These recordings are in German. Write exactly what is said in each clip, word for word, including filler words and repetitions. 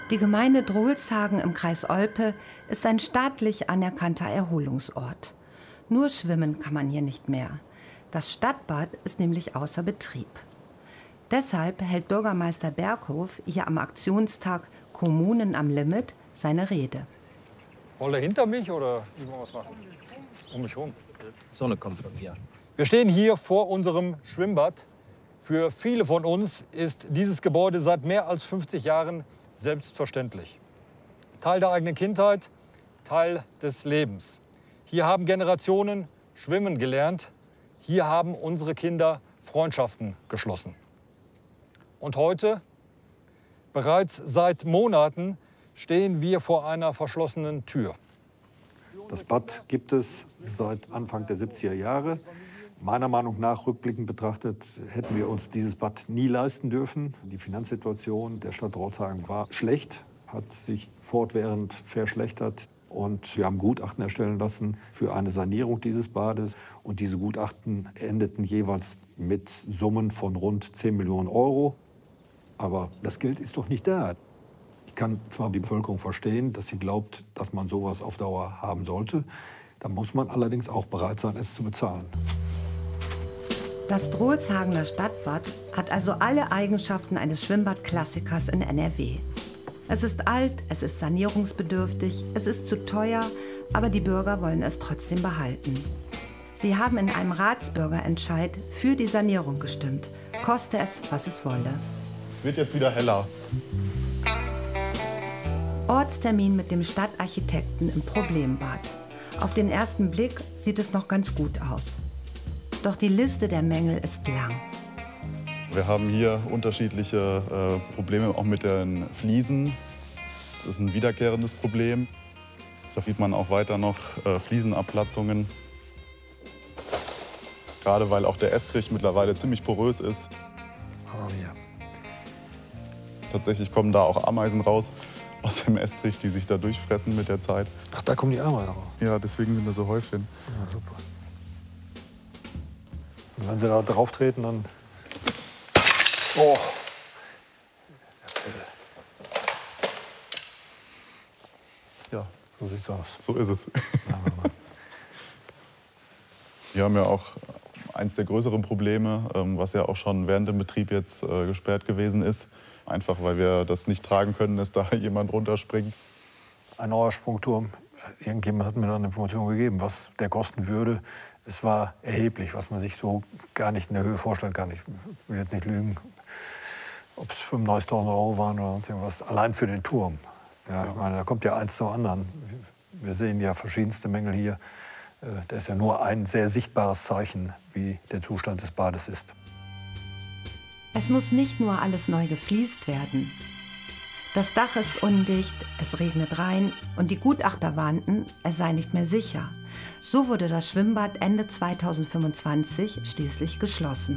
Die Gemeinde Drolshagen im Kreis Olpe ist ein staatlich anerkannter Erholungsort. Nur schwimmen kann man hier nicht mehr. Das Stadtbad ist nämlich außer Betrieb. Deshalb hält Bürgermeister Berghof hier am Aktionstag Kommunen am Limit seine Rede. Wollt ihr hinter mich oder wie wollen wir es machen? Um mich herum. Die Sonne kommt von hier. Wir stehen hier vor unserem Schwimmbad. Für viele von uns ist dieses Gebäude seit mehr als fünfzig Jahren selbstverständlich. Teil der eigenen Kindheit, Teil des Lebens. Hier haben Generationen schwimmen gelernt. Hier haben unsere Kinder Freundschaften geschlossen. Und heute, bereits seit Monaten, stehen wir vor einer verschlossenen Tür. Das Bad gibt es seit Anfang der siebziger Jahre. Meiner Meinung nach, rückblickend betrachtet, hätten wir uns dieses Bad nie leisten dürfen. Die Finanzsituation der Stadt Drolshagen war schlecht, hat sich fortwährend verschlechtert. Und wir haben Gutachten erstellen lassen für eine Sanierung dieses Bades. Und diese Gutachten endeten jeweils mit Summen von rund zehn Millionen Euro. Aber das Geld ist doch nicht da. Ich kann zwar die Bevölkerung verstehen, dass sie glaubt, dass man sowas auf Dauer haben sollte. Da muss man allerdings auch bereit sein, es zu bezahlen. Das Drolshagener Stadtbad hat also alle Eigenschaften eines Schwimmbadklassikers in N R W. Es ist alt, es ist sanierungsbedürftig, es ist zu teuer, aber die Bürger wollen es trotzdem behalten. Sie haben in einem Ratsbürgerentscheid für die Sanierung gestimmt, koste es, was es wolle. Es wird jetzt wieder heller. Ortstermin mit dem Stadtarchitekten im Problembad. Auf den ersten Blick sieht es noch ganz gut aus. Doch die Liste der Mängel ist lang. Wir haben hier unterschiedliche äh, Probleme auch mit den Fliesen. Das ist ein wiederkehrendes Problem. Da sieht man auch weiter noch äh, Fliesenabplatzungen. Gerade weil auch der Estrich mittlerweile ziemlich porös ist. Oh, ja. Tatsächlich kommen da auch Ameisen raus aus dem Estrich, die sich da durchfressen mit der Zeit. Ach, da kommen die Ameisen raus? Ja, deswegen sind da so Häufchen. Ja, super. Und wenn Sie da drauf treten, dann... Oh! Ja, so sieht's aus. So ist es. Wir haben ja auch eins der größeren Probleme, was ja auch schon während dem Betrieb jetzt gesperrt gewesen ist. Einfach, weil wir das nicht tragen können, dass da jemand runterspringt. Ein neuer Sprungturm. Irgendjemand hat mir dann Informationen gegeben, was der kosten würde. Es war erheblich, was man sich so gar nicht in der Höhe vorstellen kann. Ich will jetzt nicht lügen, ob es fünfundneunzigtausend Euro waren oder sonst irgendwas. Allein für den Turm. Ja, ich meine, da kommt ja eins zum anderen. Wir sehen ja verschiedenste Mängel hier. Das ist ja nur ein sehr sichtbares Zeichen, wie der Zustand des Bades ist. Es muss nicht nur alles neu gefliest werden. Das Dach ist undicht, es regnet rein und die Gutachter warnten, es sei nicht mehr sicher. So wurde das Schwimmbad Ende zweitausendfünfundzwanzig schließlich geschlossen.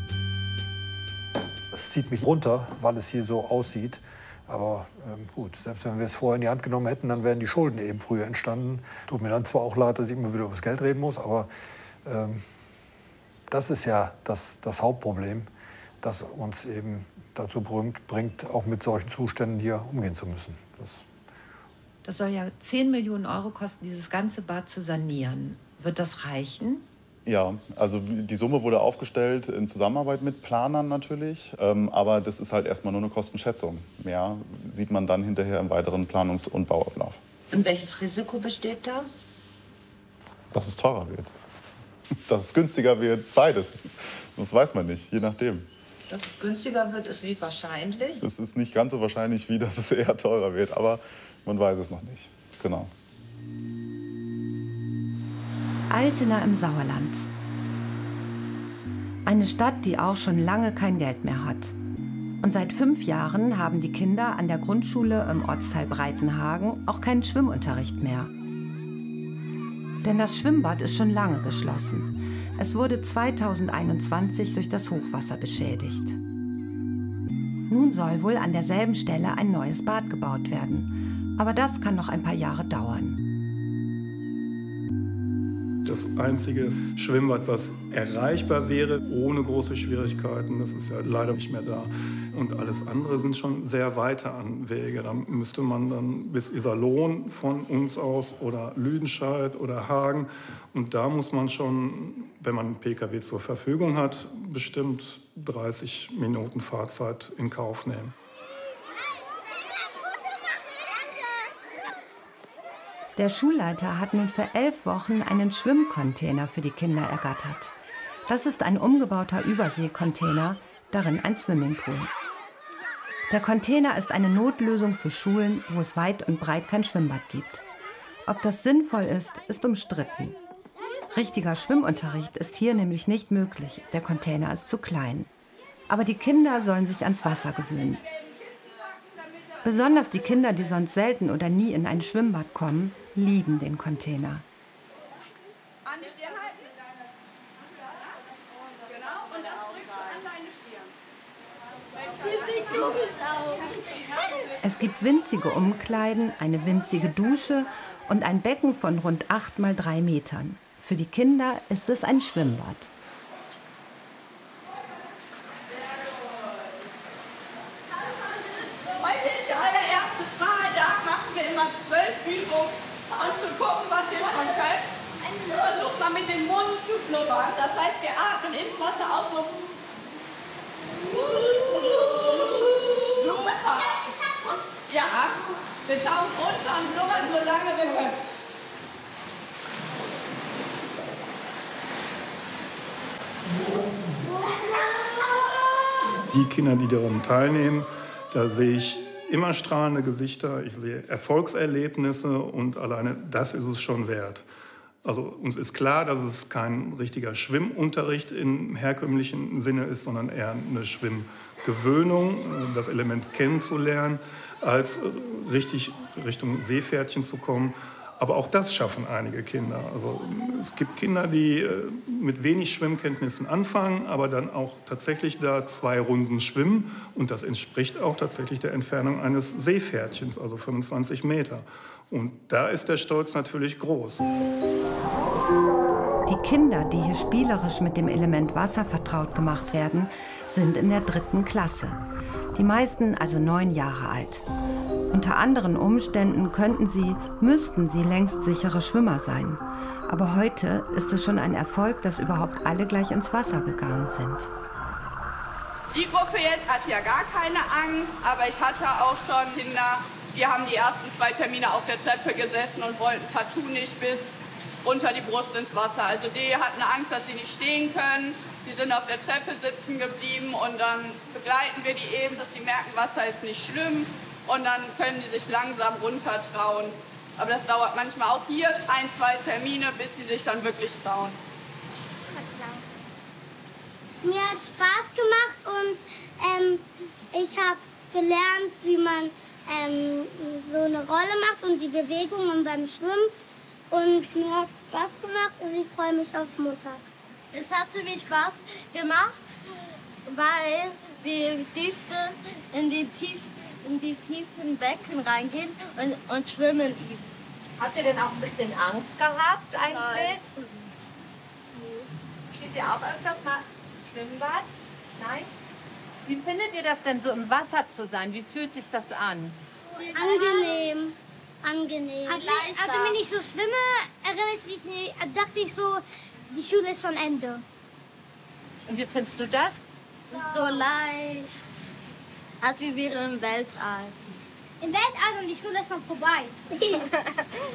Es zieht mich runter, weil es hier so aussieht. Aber ähm, gut, selbst wenn wir es vorher in die Hand genommen hätten, dann wären die Schulden eben früher entstanden. Tut mir dann zwar auch leid, dass ich immer wieder über das Geld reden muss, aber ähm, das ist ja das, das Hauptproblem, das uns eben dazu bringt, bringt, auch mit solchen Zuständen hier umgehen zu müssen. Das, das soll ja zehn Millionen Euro kosten, dieses ganze Bad zu sanieren. Wird das reichen? Ja, also die Summe wurde aufgestellt in Zusammenarbeit mit Planern natürlich. Ähm, aber das ist halt erstmal nur eine Kostenschätzung. Mehr sieht man dann hinterher im weiteren Planungs- und Bauablauf. Und welches Risiko besteht da? Dass es teurer wird. Dass es günstiger wird, beides. Das weiß man nicht, je nachdem. Dass es günstiger wird, ist wie wahrscheinlich? Es ist nicht ganz so wahrscheinlich, wie dass es eher teurer wird. Aber man weiß es noch nicht. Genau. Altena im Sauerland. Eine Stadt, die auch schon lange kein Geld mehr hat. Und seit fünf Jahren haben die Kinder an der Grundschule im Ortsteil Breitenhagen auch keinen Schwimmunterricht mehr. Denn das Schwimmbad ist schon lange geschlossen. Es wurde zweitausendeinundzwanzig durch das Hochwasser beschädigt. Nun soll wohl an derselben Stelle ein neues Bad gebaut werden. Aber das kann noch ein paar Jahre dauern. Das einzige Schwimmbad, was erreichbar wäre, ohne große Schwierigkeiten, das ist ja leider nicht mehr da. Und alles andere sind schon sehr weite Anwege. Da müsste man dann bis Iserlohn von uns aus oder Lüdenscheid oder Hagen. Und da muss man schon, wenn man einen Pkw zur Verfügung hat, bestimmt dreißig Minuten Fahrzeit in Kauf nehmen. Der Schulleiter hat nun für elf Wochen einen Schwimmcontainer für die Kinder ergattert. Das ist ein umgebauter Überseekontainer, darin ein Swimmingpool. Der Container ist eine Notlösung für Schulen, wo es weit und breit kein Schwimmbad gibt. Ob das sinnvoll ist, ist umstritten. Richtiger Schwimmunterricht ist hier nämlich nicht möglich, der Container ist zu klein. Aber die Kinder sollen sich ans Wasser gewöhnen. Besonders die Kinder, die sonst selten oder nie in ein Schwimmbad kommen, lieben den Container. Es gibt winzige Umkleiden, eine winzige Dusche und ein Becken von rund acht mal drei Metern. Für die Kinder ist es ein Schwimmbad. Heute ist der allererste Freitag, machen wir immer zwölf Übungen, um zu gucken, was wir schon können. Versucht mal mit dem Mund zu blubbern, das heißt, wir atmen ins Wasser aus so. Super. Ja, wir tauchen runter und blubbern so lange wir können. Die Kinder, die daran teilnehmen, da sehe ich immer strahlende Gesichter, ich sehe Erfolgserlebnisse und alleine das ist es schon wert. Also uns ist klar, dass es kein richtiger Schwimmunterricht im herkömmlichen Sinne ist, sondern eher eine Schwimmgewöhnung, das Element kennenzulernen, als richtig Richtung Seepferdchen zu kommen. Aber auch das schaffen einige Kinder. Also es gibt Kinder, die mit wenig Schwimmkenntnissen anfangen, aber dann auch tatsächlich da zwei Runden schwimmen. Und das entspricht auch tatsächlich der Entfernung eines Seepferdchens, also fünfundzwanzig Meter. Und da ist der Stolz natürlich groß. Die Kinder, die hier spielerisch mit dem Element Wasser vertraut gemacht werden, sind in der dritten Klasse. Die meisten also neun Jahre alt. Unter anderen Umständen könnten sie, müssten sie längst sichere Schwimmer sein. Aber heute ist es schon ein Erfolg, dass überhaupt alle gleich ins Wasser gegangen sind. Die Gruppe jetzt hat ja gar keine Angst, aber ich hatte auch schon Kinder, die haben die ersten zwei Termine auf der Treppe gesessen und wollten partout nicht bis unter die Brust ins Wasser. Also die hatten Angst, dass sie nicht stehen können. Die sind auf der Treppe sitzen geblieben und dann begleiten wir die eben, dass die merken, Wasser ist nicht schlimm. Und dann können die sich langsam runtertrauen. Aber das dauert manchmal auch hier ein, zwei Termine, bis sie sich dann wirklich trauen. Mir hat Spaß gemacht und ähm, ich habe gelernt, wie man ähm, so eine Rolle macht und die Bewegungen beim Schwimmen. Und mir hat Spaß gemacht und ich freue mich auf Montag. Es hat ziemlich Spaß gemacht, weil wir durften in die tiefen in die tiefen Becken reingehen und, und schwimmen üben. Habt ihr denn auch ein bisschen Angst gehabt eigentlich? Nein. Steht ihr auch öfters mal im Schwimmbad? Nein? Wie findet ihr das denn so im Wasser zu sein? Wie fühlt sich das an? Angenehm. Angenehm. Also, also wenn ich so schwimme, erinnere ich mich, dachte ich so, die Schule ist schon Ende. Und wie findest du das? So leicht. Als wir wären im Weltall. Im Weltall und die Schule ist schon vorbei.